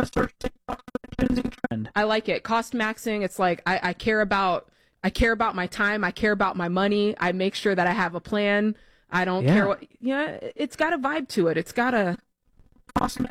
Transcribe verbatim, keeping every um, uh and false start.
trend. I like it. Cost maxing. It's like I, I care about I care about my time. I care about my money. I make sure that I have a plan. I don't Yeah. care what. Yeah, it's got a vibe to it. It's got a Cost